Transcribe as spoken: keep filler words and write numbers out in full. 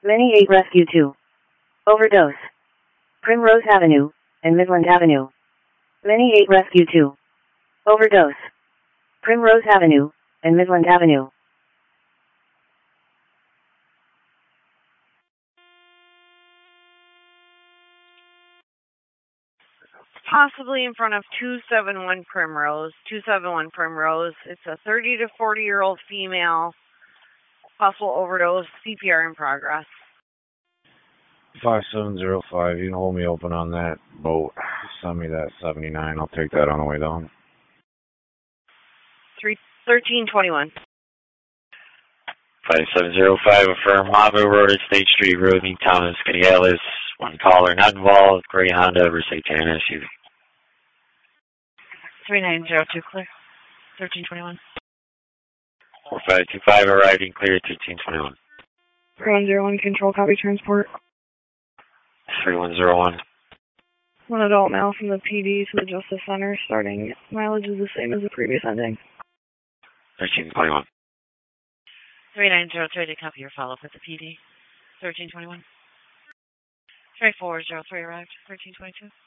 Many eight Rescue two. Overdose. Primrose Avenue, and Midland Avenue. Many eight Rescue two. Overdose. Primrose Avenue, and Midland Avenue. Possibly in front of two seven one Primrose. two seven one Primrose. It's a thirty to forty year old female. Possible overdose. C P R in progress. five seven zero five. You can hold me open on that boat. Send me that seventy-nine. I'll take that on the way down. Three thirteen twenty one. five seven zero five, affirm Mavo Road at State Street, Rodney, Thomas, Canales. One caller not involved. Gray Honda, Versay ten S U V. three nine zero two, clear. thirteen twenty one. four five two five, arriving clear, thirteen twenty one. three one zero one, control, copy transport. three one zero one. One adult male from the P D to the Justice Center, starting mileage is the same as the previous ending. thirteen twenty one. three nine zero three to copy your follow-up with the P D. thirteen twenty one. three four zero three arrived, thirteen twenty two.